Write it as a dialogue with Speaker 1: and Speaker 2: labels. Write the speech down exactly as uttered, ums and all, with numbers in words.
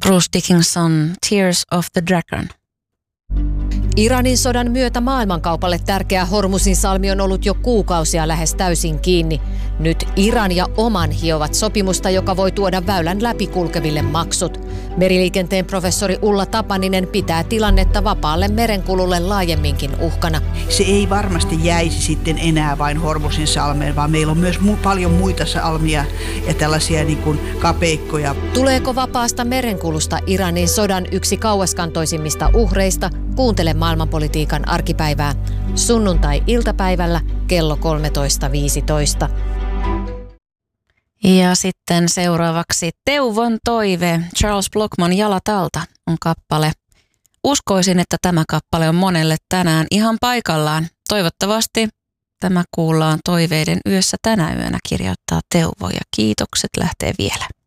Speaker 1: Bruce Dickinson, Tears of the Dragon.
Speaker 2: Iranin sodan myötä maailmankaupalle tärkeä Hormuzin salmi on ollut jo kuukausia lähes täysin kiinni. Nyt Iran ja Oman hiovat sopimusta, joka voi tuoda väylän läpi kulkeville maksut. Meriliikenteen professori Ulla Tapaninen pitää tilannetta vapaalle merenkululle laajemminkin uhkana.
Speaker 3: Se ei varmasti jäisi sitten enää vain Hormuzin salmeen, vaan meillä on myös mu- paljon muita salmia ja tällaisia niin kuin kapeikkoja.
Speaker 2: Tuleeko vapaasta merenkulusta Iranin sodan yksi kauaskantoisimmista uhreista? Kuuntele maailmanpolitiikan arkipäivää sunnuntai-iltapäivällä kello kolmetoista viisitoista.
Speaker 1: Ja sitten seuraavaksi Teuvon toive, Charles Blockman Jalat alta on kappale. Uskoisin, että tämä kappale on monelle tänään ihan paikallaan. Toivottavasti tämä kuullaan toiveiden yössä tänä yönä, kirjoittaa Teuvo, ja kiitokset lähtee vielä.